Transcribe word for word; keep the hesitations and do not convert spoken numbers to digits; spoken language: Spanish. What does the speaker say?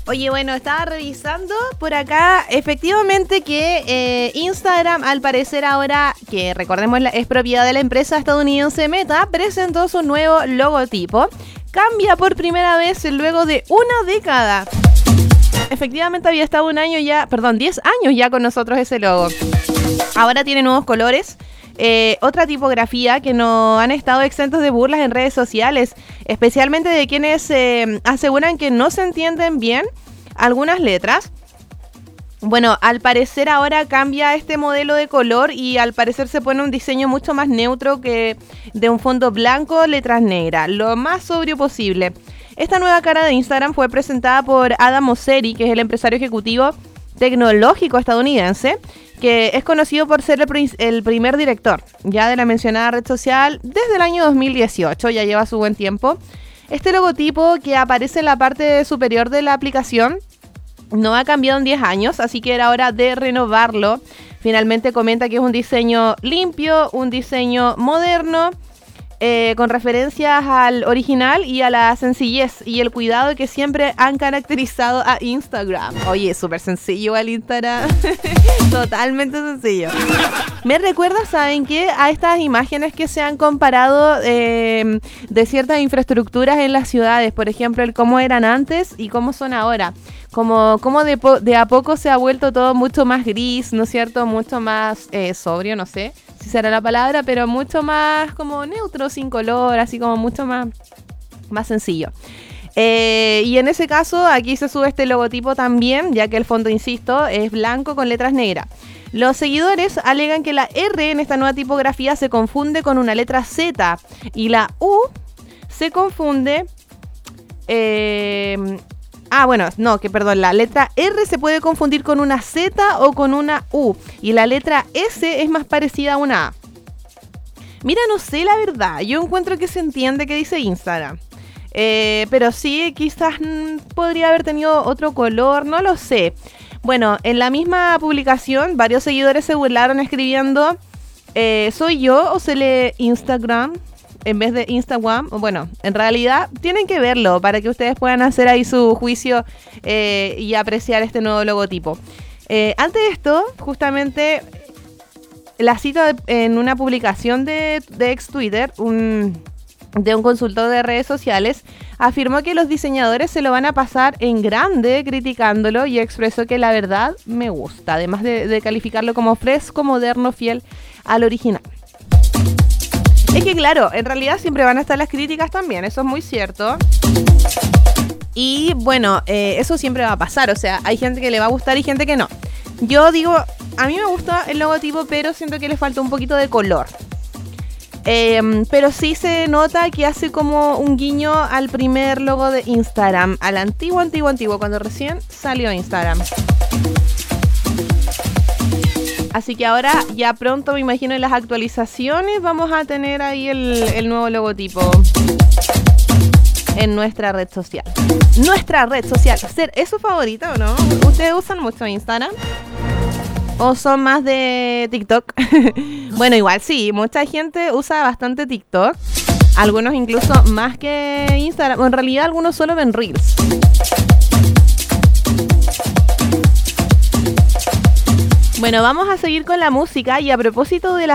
Oye, bueno, estaba revisando por acá, efectivamente que eh, Instagram, al parecer ahora, que recordemos es propiedad de la empresa estadounidense Meta, presentó su nuevo logotipo. Cambia por primera vez luego de una década. Efectivamente había estado un año ya, perdón, diez años ya con nosotros ese logo. Ahora tiene nuevos colores. Eh, otra tipografía que no han estado exentos de burlas en redes sociales, especialmente de quienes eh, aseguran que no se entienden bien algunas letras. Bueno, al parecer ahora cambia este modelo de color y al parecer se pone un diseño mucho más neutro que de un fondo blanco, letras negras, lo más sobrio posible. Esta nueva cara de Instagram fue presentada por Adam Mosseri, que es el empresario ejecutivo tecnológico estadounidense, que es conocido por ser el, pr- el primer director ya de la mencionada red social desde el año dos mil dieciocho, ya lleva su buen tiempo. Este logotipo que aparece en la parte superior de la aplicación no ha cambiado en diez años, así que era hora de renovarlo. Finalmente comenta que es un diseño limpio, un diseño moderno, Eh, con referencias al original y a la sencillez y el cuidado que siempre han caracterizado a Instagram. Oye, súper sencillo el Instagram. Totalmente sencillo. Me recuerda, ¿saben qué? A estas imágenes que se han comparado eh, de ciertas infraestructuras en las ciudades. Por ejemplo, el cómo eran antes y cómo son ahora. Como, como de, po- de a poco se ha vuelto todo mucho más gris, ¿no es cierto? Mucho más eh, sobrio, no sé si será la palabra, pero mucho más como neutro, sin color, así como mucho más, más sencillo. Eh, y en ese caso, aquí se sube este logotipo también, ya que el fondo, insisto, es blanco con letras negras. Los seguidores alegan que la R en esta nueva tipografía se confunde con una letra Z y la U se confunde... Eh, Ah, bueno, no, que perdón, la letra R se puede confundir con una Z o con una U. Y la letra S es más parecida a una A. Mira, no sé la verdad. Yo encuentro que se entiende que dice Instagram. Eh, pero sí, quizás mmm, podría haber tenido otro color, no lo sé. Bueno, en la misma publicación, varios seguidores se burlaron escribiendo eh, ¿soy yo o se lee Instagram en vez de Instagram? Bueno, en realidad tienen que verlo para que ustedes puedan hacer ahí su juicio eh, y apreciar este nuevo logotipo. Eh, antes de esto, justamente la cito en una publicación de, de ex Twitter, un, de un consultor de redes sociales, afirmó que los diseñadores se lo van a pasar en grande criticándolo y expresó que la verdad me gusta, además de, de calificarlo como fresco, moderno, fiel al original. Es que claro, en realidad siempre van a estar las críticas también, eso es muy cierto. Y bueno, eh, eso siempre va a pasar, o sea, hay gente que le va a gustar y gente que no. Yo digo, a mí me gusta el logotipo, pero siento que le falta un poquito de color. Eh, pero sí se nota que hace como un guiño al primer logo de Instagram, al antiguo, antiguo, antiguo, cuando recién salió Instagram. Así que ahora ya pronto, me imagino, en las actualizaciones vamos a tener ahí el, el nuevo logotipo en nuestra red social. Nuestra red social. ¿Es su favorita o no? ¿Ustedes usan mucho Instagram? ¿O son más de TikTok? Bueno, igual sí, mucha gente usa bastante TikTok. Algunos incluso más que Instagram. En realidad algunos solo ven Reels. Bueno, vamos a seguir con la música y a propósito de la